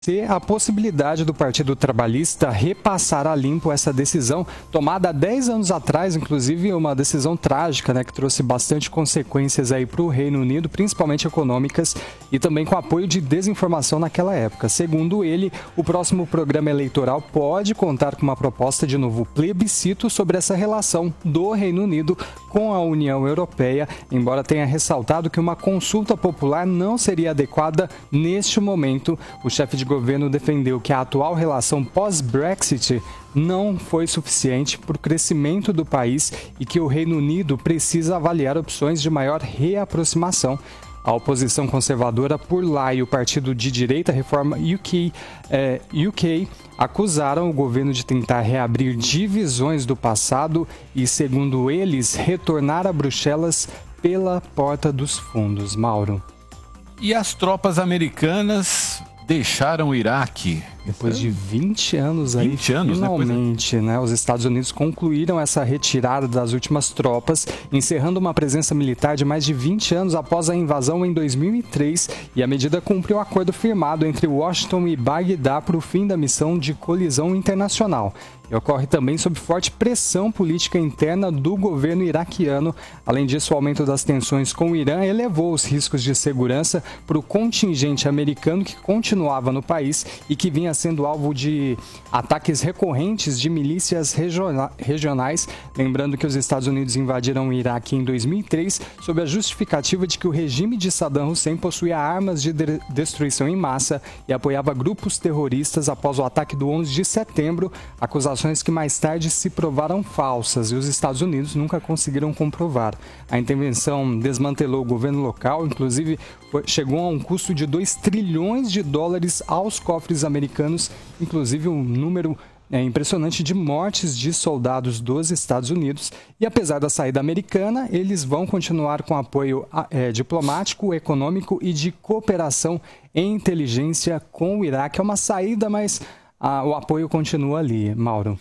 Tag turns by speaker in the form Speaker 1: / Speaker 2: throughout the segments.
Speaker 1: a possibilidade do Partido Trabalhista repassar a limpo essa decisão tomada há 10 anos atrás, inclusive uma decisão trágica, né, que trouxe bastante consequências aí para o Reino Unido, principalmente econômicas, e também com apoio de desinformação naquela época. Segundo ele, o próximo programa eleitoral pode contar com uma proposta de novo plebiscito sobre essa relação do Reino Unido com a União Europeia, embora tenha ressaltado que uma consulta popular não seria adequada neste momento. O chefe de governo defendeu que a atual relação pós-Brexit não foi suficiente para o crescimento do país e que o Reino Unido precisa avaliar opções de maior reaproximação. A oposição conservadora por lá e o partido de direita Reforma UK acusaram o governo de tentar reabrir divisões do passado e, segundo eles, retornar a Bruxelas pela porta dos fundos. Mauro.
Speaker 2: E as tropas americanas deixaram o Iraque.
Speaker 1: Depois de 20 anos aí, finalmente, né, os Estados Unidos concluíram essa retirada das últimas tropas, encerrando uma presença militar de mais de 20 anos após a invasão em 2003, e a medida cumpriu o acordo firmado entre Washington e Bagdá para o fim da missão de colisão internacional. E ocorre também sob forte pressão política interna do governo iraquiano. Além disso, o aumento das tensões com o Irã elevou os riscos de segurança para o contingente americano que continuava no país e que vinha sendo alvo de ataques recorrentes de milícias regionais. Lembrando que os Estados Unidos invadiram o Iraque em 2003 sob a justificativa de que o regime de Saddam Hussein possuía armas de destruição em massa e apoiava grupos terroristas após o ataque do 11 de setembro, acusações que mais tarde se provaram falsas e os Estados Unidos nunca conseguiram comprovar. A intervenção desmantelou o governo local, inclusive chegou a um custo de 2 trilhões de dólares aos cofres americanos, inclusive um número impressionante de mortes de soldados dos Estados Unidos. E apesar da saída americana, eles vão continuar com apoio diplomático, econômico e de cooperação em inteligência com o Iraque. É uma saída, mas o apoio continua ali, Mauro.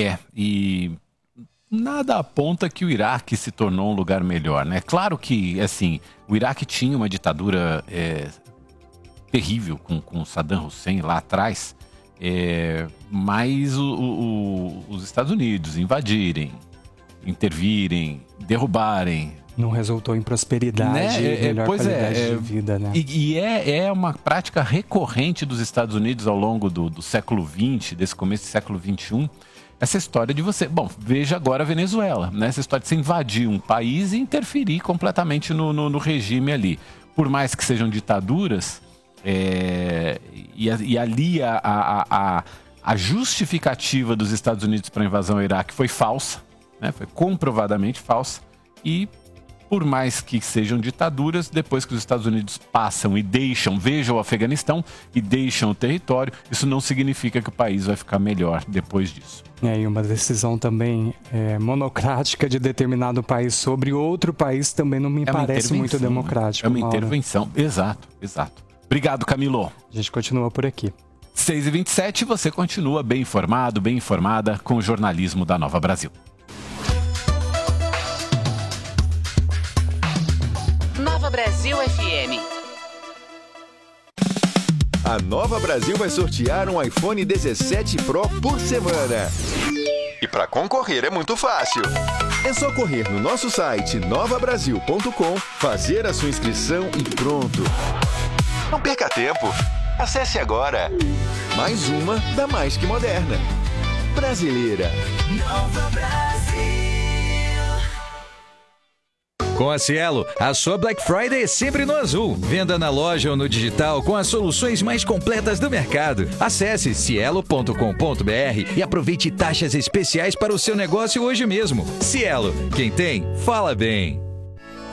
Speaker 2: E nada aponta que o Iraque se tornou um lugar melhor, né? Claro que, assim, o Iraque tinha uma ditadura terrível com Saddam Hussein lá atrás, mas os Estados Unidos invadirem, intervirem, derrubarem,
Speaker 1: não resultou em prosperidade e melhor qualidade de vida, né?
Speaker 2: E é uma prática recorrente dos Estados Unidos ao longo do século XX, desse começo do século XXI, essa história de você... Bom, veja agora a Venezuela, né? Essa história de você invadir um país e interferir completamente no regime ali. Por mais que sejam ditaduras, e ali a justificativa dos Estados Unidos para a invasão ao Iraque foi falsa, né? Foi comprovadamente falsa, e por mais que sejam ditaduras, depois que os Estados Unidos passam e vejam o Afeganistão e deixam o território, isso não significa que o país vai ficar melhor depois disso.
Speaker 1: E uma decisão também monocrática de determinado país sobre outro país também não me parece muito democrático.
Speaker 2: É uma intervenção, exato. Obrigado, Camilo.
Speaker 1: A gente continua por aqui.
Speaker 2: 6h27, você continua bem informado, bem informada com o jornalismo da Nova Brasil.
Speaker 3: Nova Brasil FM.
Speaker 4: A Nova Brasil vai sortear um iPhone 17 Pro por semana. E para concorrer é muito fácil. É só correr no nosso site novabrasil.com, fazer a sua inscrição e pronto. Não perca tempo. Acesse agora. Mais uma da Mais Que Moderna. Brasileira. Nova Brasil.
Speaker 5: Com a Cielo, a sua Black Friday é sempre no azul. Venda na loja ou no digital com as soluções mais completas do mercado. Acesse cielo.com.br e aproveite taxas especiais para o seu negócio hoje mesmo. Cielo, quem tem, fala bem.